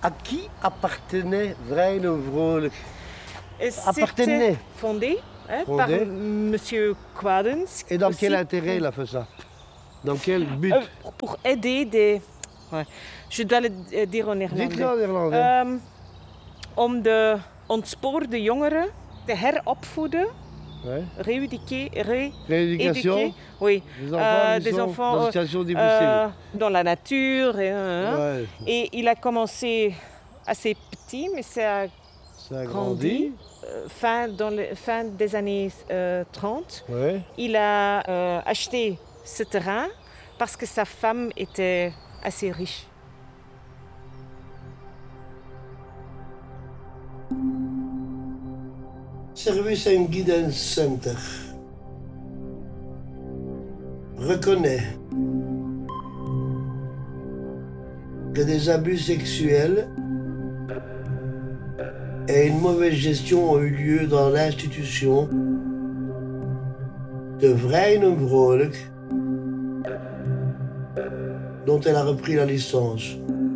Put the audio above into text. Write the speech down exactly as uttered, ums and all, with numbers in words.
à qui appartenait Vrij en Vrolijk? Et Appartenait. c'était fondé, hein, Fondé. par Monsieur Quadens. Et dans aussi, quel intérêt il a fait ça? Dans quel but? euh, Pour aider des... Ouais, je dois le euh, dire en néerlandais. Dites-le en néerlandais. Um, om de ontspoorde jongeren te heropvoeden, Ouais. rééduquer, ré, Rééducation éduquer, oui, des enfants, euh, qui des sont enfants dans une euh, situation difficile. euh, dans la nature. Et, hein, Ouais. et il a commencé assez petit, mais ça a Ça a grandi. grandi. Euh, fin, dans le, fin des années euh, trente, Ouais. il a euh, acheté ce terrain parce que sa femme était assez riche. Service and Guidance Center reconnaît que des abus sexuels et une mauvaise gestion ont eu lieu dans l'institution de Vrij en Vrolijk, dont elle a repris la licence.